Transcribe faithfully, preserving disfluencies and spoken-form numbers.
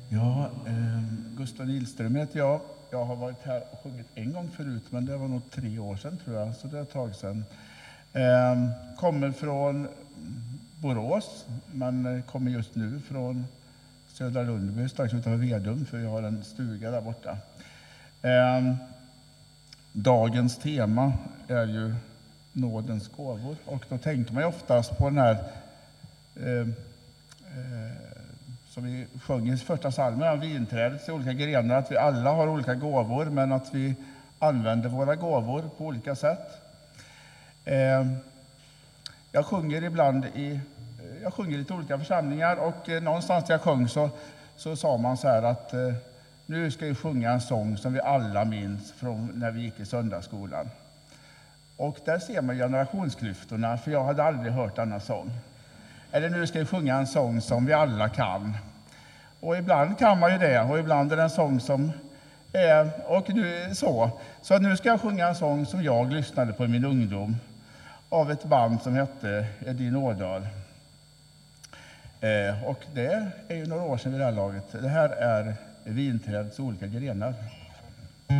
Ja, eh, Gustav Nilström heter jag. Jag har varit här och sjungit en gång förut, men det var nog tre år sedan tror jag, så det är ett tag sedan. Eh, kommer från Borås, men kommer just nu från Södra Lundby, strax utanför Vedum, för jag har en stuga där borta. Eh, dagens tema är ju nådens gåvor, och då tänker man ju oftast på den här eh, eh, som vi sjöng i första psalmen, vinträdets olika grenar, att vi alla har olika gåvor, men att vi använder våra gåvor på olika sätt. Eh, jag sjunger ibland i, jag sjunger i lite olika församlingar, och eh, någonstans där jag sjöng så, så sa man så här att eh, nu ska vi sjunga en sång som vi alla minns från när vi gick i söndagsskolan. Och där ser man generationsklyftorna, för jag hade aldrig hört denna sång. Eller nu ska vi sjunga en sång som vi alla kan. Och ibland kan man ju det, och ibland är det en sång som är, och nu så. Så nu ska jag sjunga en sång som jag lyssnade på i min ungdom av ett band som hette Edin Årdal. Eh, och det är ju några år sedan vid det här laget. Det här är Vinträdets olika grenar.